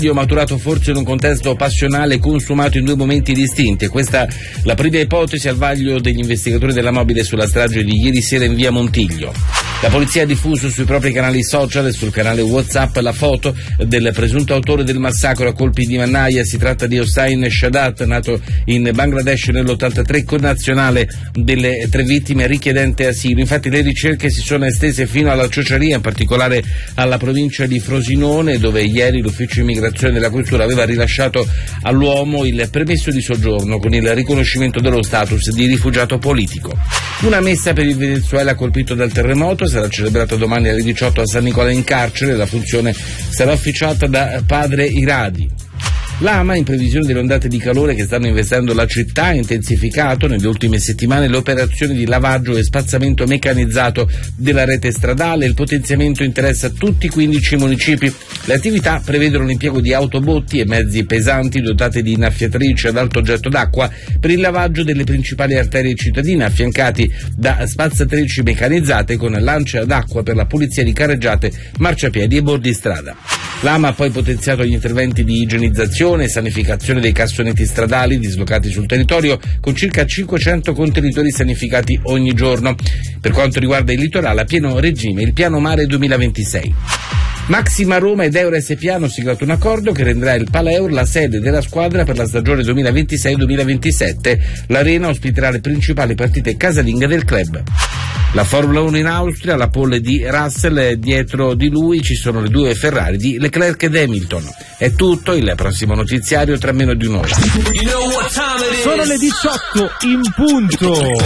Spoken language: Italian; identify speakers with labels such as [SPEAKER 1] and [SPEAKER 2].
[SPEAKER 1] maturato forse in un contesto passionale consumato in due momenti distinti. Questa la prima ipotesi al vaglio degli investigatori della Mobile sulla strage di ieri sera in via Montiglio. La polizia ha diffuso sui propri canali social e sul canale WhatsApp la foto del presunto autore del massacro a colpi di mannaia. Si tratta di Hossain Shadat, nato in Bangladesh nell'83, connazionale delle tre vittime, richiedente asilo. Infatti le ricerche si sono estese fino alla Ciociaria, in particolare alla provincia di Frosinone, dove ieri l'ufficio immigrazione della questura aveva rilasciato all'uomo il permesso di soggiorno con il riconoscimento dello status di rifugiato politico. Una messa per il Venezuela colpito dal terremoto sarà celebrata domani alle 18 a San Nicola in carcere. La funzione sarà officiata da padre Iradi. L'AMA, in previsione delle ondate di calore che stanno investendo la città, ha intensificato nelle ultime settimane le operazioni di lavaggio e spazzamento meccanizzato della rete stradale. Il potenziamento interessa tutti i 15 municipi. Le attività prevedono l'impiego di autobotti e mezzi pesanti dotati di innaffiatrici ad alto getto d'acqua per il lavaggio delle principali arterie cittadine, affiancati da spazzatrici meccanizzate con lance d'acqua per la pulizia di carreggiate, marciapiedi e bordi strada. L'AMA ha poi potenziato gli interventi di igienizzazione e sanificazione dei cassonetti stradali dislocati sul territorio, con circa 500 contenitori sanificati ogni giorno. Per quanto riguarda il litorale, a pieno regime il Piano Mare 2026. Maxima Roma ed Euro SpA hanno siglato un accordo che renderà il Palaeur la sede della squadra per la stagione 2026-2027. L'arena ospiterà le principali partite casalinghe del club. La Formula 1 in Austria, la pole di Russell, e dietro di lui ci sono le due Ferrari di Leclerc ed Hamilton. È tutto, il prossimo notiziario tra meno di un'ora.
[SPEAKER 2] Sono le 18 in punto.